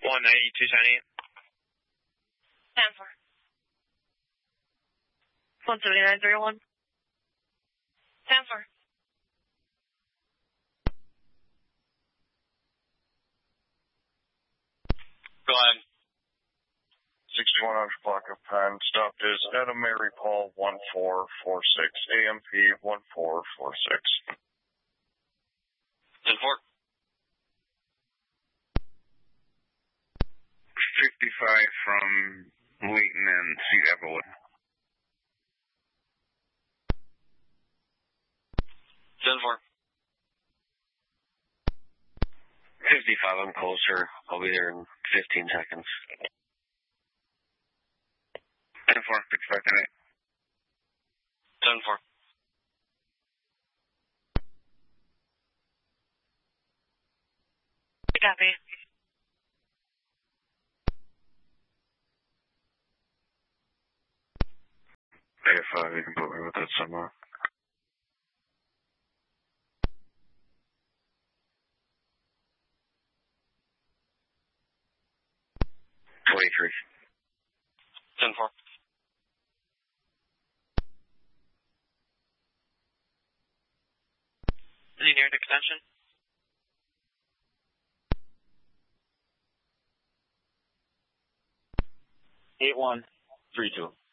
19278. 10-4. 17931. 10-4. Go ahead. 6100 block of Pine. Stopped is Adam Mary Paul 1446. AMP 1446. 10-4. 55 from Layton and St. Evelyn. 10-4. 55, I'm closer. I'll be there in 15 seconds. 10-4, 55, 10-4. Copy. 5, you can put me with that somewhere. 23. 10-4. Is he near an extension? 8132.